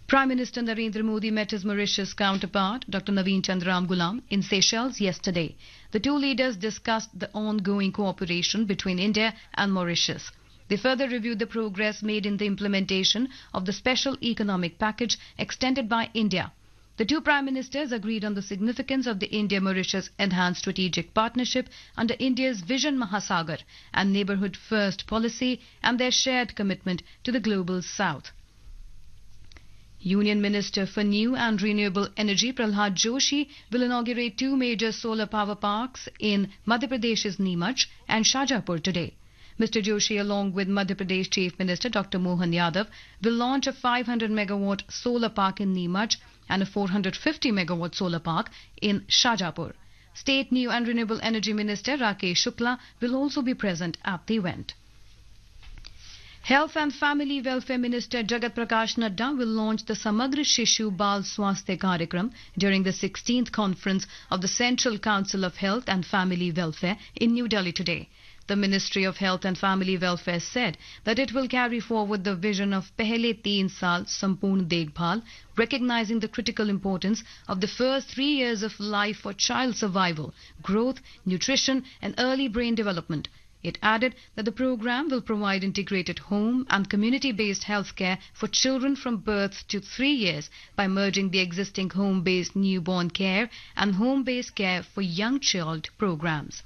Prime Minister Narendra Modi met his Mauritius counterpart, Dr. Naveen Chandram Ghulam, in Seychelles yesterday. The two leaders discussed the ongoing cooperation between India and Mauritius. They further reviewed the progress made in the implementation of the special economic package extended by India. The two prime ministers agreed on the significance of the India-Mauritius enhanced strategic partnership under India's Vision Mahasagar and Neighbourhood First policy and their shared commitment to the global south. Union Minister for New and Renewable Energy Prahlad Joshi will inaugurate two major solar power parks in Madhya Pradesh's Neemuch and Shajapur today. Mr. Joshi, along with Madhya Pradesh Chief Minister Dr. Mohan Yadav, will launch a 500 megawatt solar park in Neemuch and a 450 megawatt solar park in Shajapur. State New and Renewable Energy Minister Rakesh Shukla will also be present at the event. Health and Family Welfare Minister Jagat Prakash Nadda will launch the Samagra Shishu Bal Swasthya Karyakram during the 16th conference of the Central Council of Health and Family Welfare in New Delhi today. The Ministry of Health and Family Welfare said that it will carry forward the vision of Pehle 3 Saal Sampoorn Dekhbhal, recognizing the critical importance of the first 3 years of life for child survival, growth, nutrition and early brain development. It added that the program will provide integrated home and community-based healthcare for children from birth to 3 years by merging the existing home-based newborn care and home-based care for young child programs.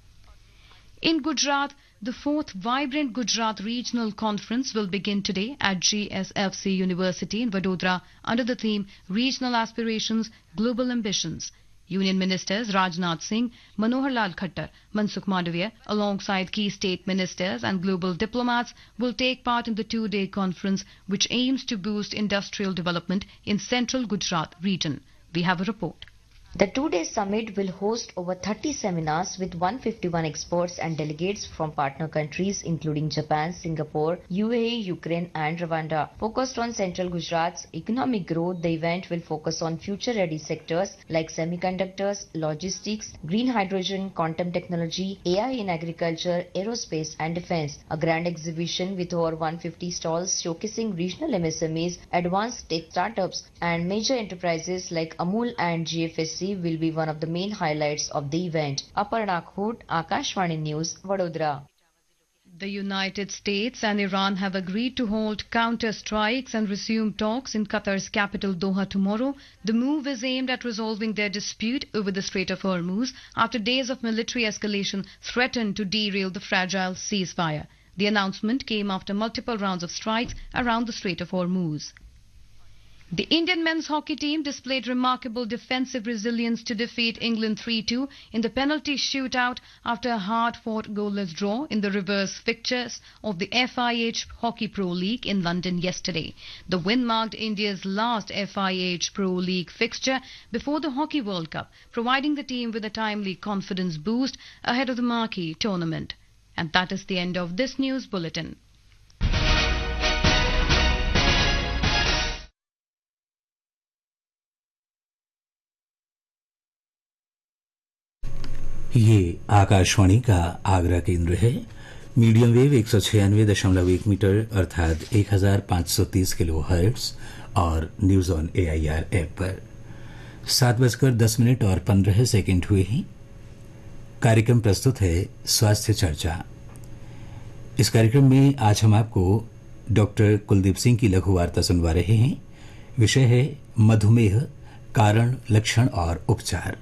In Gujarat, the 4th Vibrant Gujarat Regional Conference will begin today at GSFC University in Vadodara under the theme Regional Aspirations, Global Ambitions. Union Ministers Rajnath Singh, Manohar Lal Khattar, Mansukh Mandavia, alongside key state ministers and global diplomats, will take part in the two-day conference which aims to boost industrial development in central Gujarat region. We have a report. The two-day summit will host over 30 seminars with 151 experts and delegates from partner countries including Japan, Singapore, UAE, Ukraine and Rwanda. Focused on central Gujarat's economic growth, the event will focus on future-ready sectors like semiconductors, logistics, green hydrogen, quantum technology, AI in agriculture, aerospace and defense. A grand exhibition with over 150 stalls showcasing regional MSMEs, advanced tech startups and major enterprises like Amul and GFSC will be one of the main highlights of the event. Aparna Khoot, Akashvani News, Vadodara. The United States and Iran have agreed to hold counter-strikes and resume talks in Qatar's capital Doha tomorrow. The move is aimed at resolving their dispute over the Strait of Hormuz after days of military escalation threatened to derail the fragile ceasefire. The announcement came after multiple rounds of strikes around the Strait of Hormuz. The Indian men's hockey team displayed remarkable defensive resilience to defeat England 3-2 in the penalty shootout after a hard-fought goalless draw in the reverse fixtures of the FIH Hockey Pro League in London yesterday. The win marked India's last FIH Pro League fixture before the Hockey World Cup, providing the team with a timely confidence boost ahead of the marquee tournament. And that is the end of this news bulletin. ये आकाशवाणी का आगरा केंद्र है। Medium wave 196.1 metre अर्थात 1530 kilo hertz और news on AIR app पर 7:10 और 15 second हुए हैं। कार्यक्रम प्रस्तुत है स्वास्थ्य चर्चा। इस कार्यक्रम में आज हम आपको डॉक्टर कुलदीप सिंह की लघु वार्ता सुनवा रहे हैं। विषय है मधुमेह, कारण, लक्षण और उपचार।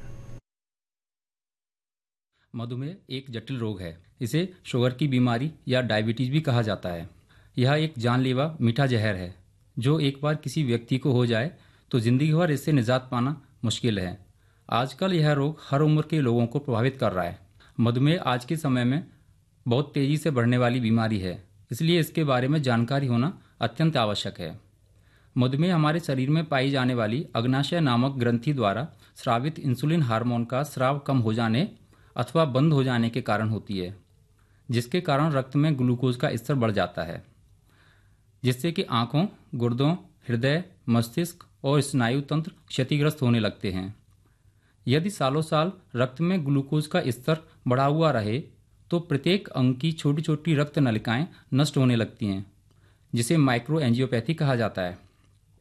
मधुमेह एक जटिल रोग है। इसे शुगर की बीमारी या डायबिटीज भी कहा जाता है। यह एक जानलेवा मीठा जहर है जो एक बार किसी व्यक्ति को हो जाए तो जिंदगी भर इससे निजात पाना मुश्किल है। आजकल यह रोग हर उम्र के लोगों को प्रभावित कर रहा है। मधुमेह आज के समय में बहुत तेजी से बढ़ने वाली बीमारी है, इसलिए इसके बारे में जानकारी होना अत्यंत आवश्यक है। मधुमेह हमारे शरीर में पाई जाने वाली अग्नाशय नामक ग्रंथि द्वारा स्रावित इंसुलिन हार्मोन का स्राव कम हो जाने अथवा बंद हो जाने के कारण होती है, जिसके कारण रक्त में ग्लूकोज का स्तर बढ़ जाता है, जिससे कि आंखों, गुर्दों, हृदय, मस्तिष्क और स्नायु तंत्र क्षतिग्रस्त होने लगते हैं। यदि सालों साल रक्त में ग्लूकोज का स्तर बढ़ा हुआ रहे तो प्रत्येक अंग की छोटी छोटी रक्त नलिकाएं नष्ट होने लगती हैं, जिसे माइक्रो एंजियोपैथी कहा जाता है।